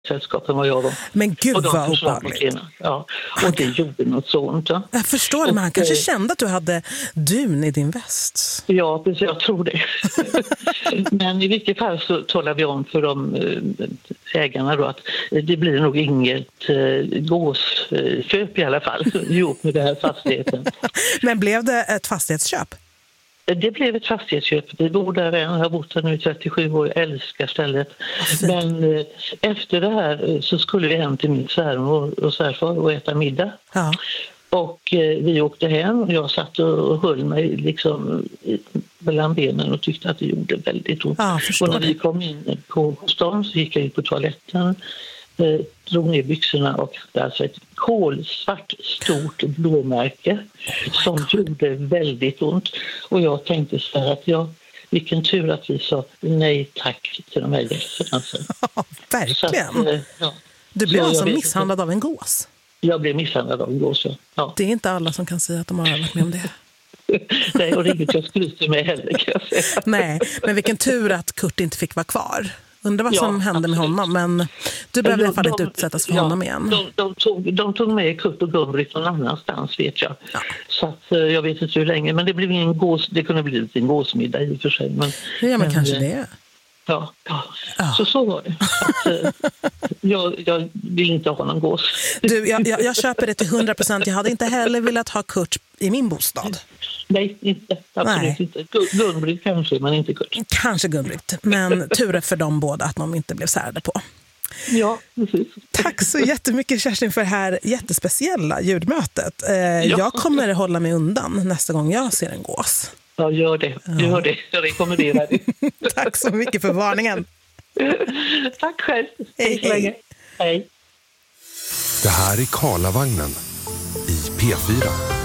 sällskap än vad jag var. Men gud och vad obehagligt. Ja, och det gjorde något sånt. Ja. Jag förstår det, men han kanske kände att du hade dun i din väst. Ja, precis, jag tror det. Men i vilket fall så talar vi om för de ägarna då att det blir nog inget gåsköp i alla fall ihop med den här fastigheten. Men blev det ett fastighetsköp? Det blev ett fastighetsköp. Vi bor där än, jag har bott där nu i 37 år, jag älskar stället. Men efter det här så skulle vi hem till min svärmor och svärfar och äta middag. Ja. Och vi åkte hem och jag satt och höll mig liksom mellan benen och tyckte att det gjorde väldigt ont. Ja, och när vi kom in hos dem så gick jag in på toaletten, drog ner byxorna och hade alltså ett kolsvart stort blåmärke som gjorde väldigt ont. Och jag tänkte så här att vilken tur att vi sa nej tack till de här gästerna. Alltså. Ja, verkligen. Så, du blev alltså misshandlad av en gås? Jag blev misshandlad av en gås, ja. Det är inte alla som kan säga att de har varit med om det. Nej, och det är inget jag skryter med heller, kan jag säga. Nej, men vilken tur att Kurt inte fick vara kvar. Undrar vad som hände med honom, men du behöver i alla fall inte utsättas för honom igen. De tog med Kurt och Gun-Britt någon annanstans, vet jag. Ja. Så att, jag vet inte hur länge, men det blev ingen det kunde bli en gåsmiddag i och för sig. Men kanske det. Ja. Så var det. Jag vill inte ha någon gås. Du, jag köper det till 100%. Jag hade inte heller velat ha Kurt i min bostad. Nej, inte. Absolut inte. Gun-Britt kanske, men inte Kurt. Kanske Gun-Britt, men tur för dem båda att de inte blev särade på. Ja, precis. Tack så jättemycket Kerstin för det här jättespeciella ljudmötet. Jag kommer hålla mig undan nästa gång jag ser en gås. Ja, gör det. Jag rekommenderar det. Tack så mycket för varningen. Tack själv. Hej. Hej. Det här är Karlavagnen i P4.